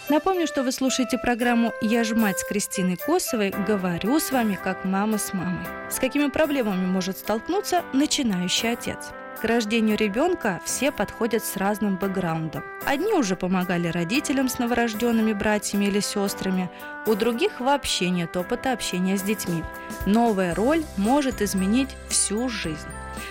Напомню, что вы слушаете программу «Я ж мать» с Кристиной Косовой. Говорю с вами как мама с мамой. С какими проблемами может столкнуться начинающий отец? К рождению ребенка все подходят с разным бэкграундом. Одни уже помогали родителям с новорожденными братьями или сестрами, у других вообще нет опыта общения с детьми. Новая роль может изменить всю жизнь.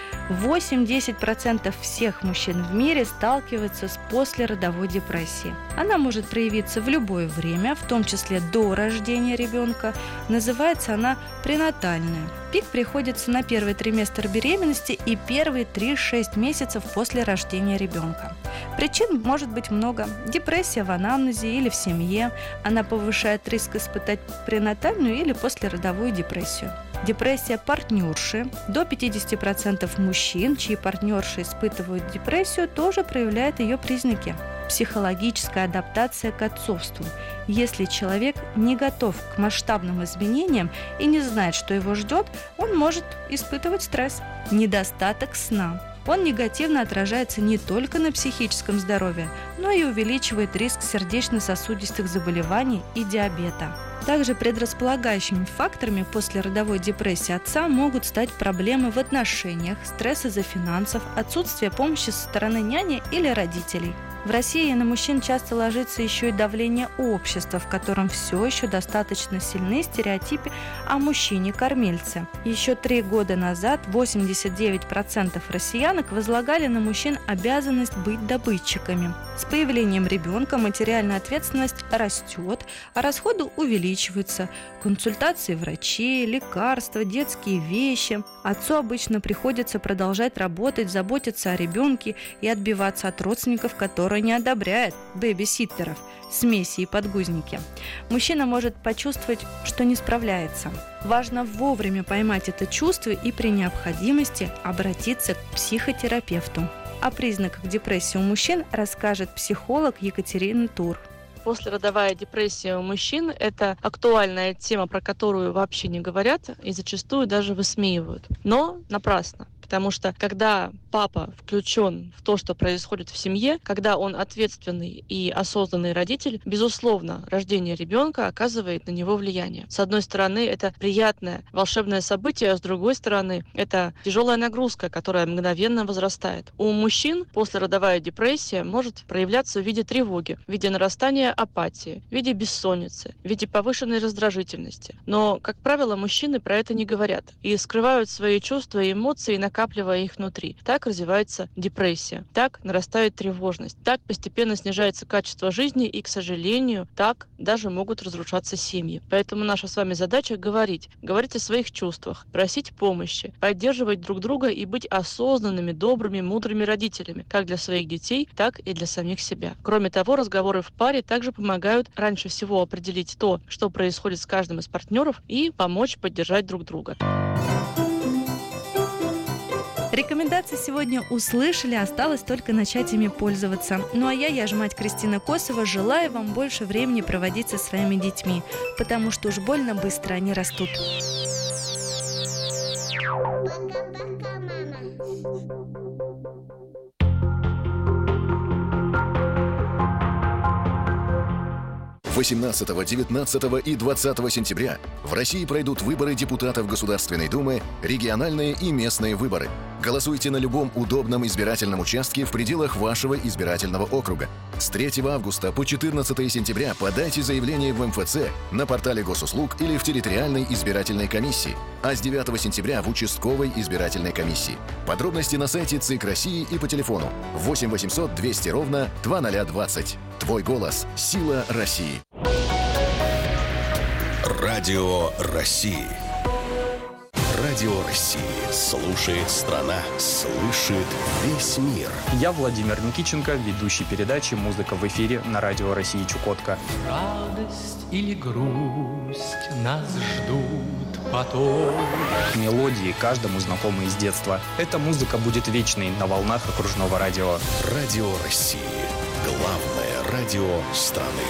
8-10% всех мужчин в мире сталкиваются с послеродовой депрессией. Она может проявиться в любое время, в том числе до рождения ребенка. Называется она пренатальная. Пик приходится на первый триместр беременности и первые 3-6 месяцев после рождения ребенка. Причин может быть много. Депрессия в анамнезе или в семье. Она повышает риск испытать пренатальную или послеродовую депрессию. Депрессия партнерши. До 50% мужчин, чьи партнерши испытывают депрессию, тоже проявляют ее признаки. Психологическая адаптация к отцовству. Если человек не готов к масштабным изменениям и не знает, что его ждет, он может испытывать стресс. Недостаток сна. Он негативно отражается не только на психическом здоровье, но и увеличивает риск сердечно-сосудистых заболеваний и диабета. Также предрасполагающими факторами послеродовой депрессии отца могут стать проблемы в отношениях, стресс из-за финансов, отсутствие помощи со стороны няни или родителей. В России на мужчин часто ложится еще и давление общества, в котором все еще достаточно сильны стереотипы о мужчине-кормильце. Еще 3 года назад 89% россиянок возлагали на мужчин обязанность быть добытчиками. С появлением ребенка материальная ответственность растет, а расходы увеличиваются. Консультации врачей, лекарства, детские вещи. Отцу обычно приходится продолжать работать, заботиться о ребенке и отбиваться от родственников, которые не одобряют бэби-ситтеров, смеси и подгузники. Мужчина может почувствовать, что не справляется. Важно вовремя поймать это чувство и при необходимости обратиться к психотерапевту. О признаках депрессии у мужчин расскажет психолог Екатерина Тур. Послеродовая депрессия у мужчин – это актуальная тема, про которую вообще не говорят и зачастую даже высмеивают. Но напрасно. Потому что когда папа включен в то, что происходит в семье, когда он ответственный и осознанный родитель, безусловно, рождение ребенка оказывает на него влияние. С одной стороны, это приятное, волшебное событие, а с другой стороны, это тяжелая нагрузка, которая мгновенно возрастает. У мужчин послеродовая депрессия может проявляться в виде тревоги, в виде нарастания апатии, в виде бессонницы, в виде повышенной раздражительности. Но, как правило, мужчины про это не говорят и скрывают свои чувства и эмоции, накапливая их внутри. Так развивается депрессия, так нарастает тревожность, так постепенно снижается качество жизни и, к сожалению, так даже могут разрушаться семьи. Поэтому наша с вами задача говорить о своих чувствах, просить помощи, поддерживать друг друга и быть осознанными, добрыми, мудрыми родителями, как для своих детей, так и для самих себя. Кроме того, разговоры в паре также помогают раньше всего определить то, что происходит с каждым из партнеров, и помочь поддержать друг друга. Рекомендации сегодня услышали, осталось только начать ими пользоваться. Ну а я ж мать Кристина Косова, желаю вам больше времени проводить со своими детьми, потому что уж больно быстро они растут. 18, 19 и 20 сентября в России пройдут выборы депутатов Государственной Думы, региональные и местные выборы. Голосуйте на любом удобном избирательном участке в пределах вашего избирательного округа. С 3 августа по 14 сентября подайте заявление в МФЦ, на портале госуслуг или в территориальной избирательной комиссии, а с 9 сентября в участковой избирательной комиссии. Подробности на сайте ЦИК России и по телефону 8 800 200 ровно 2020. Твой голос – сила России. Радио России. Радио России. Слушает страна, слышит весь мир. Я Владимир Никитченко, ведущий передачи «Музыка в эфире» на Радио России Чукотка. Радость или грусть нас ждут потом. Мелодии каждому знакомы из детства. Эта музыка будет вечной на волнах окружного радио. Радио России. Главное радио страны.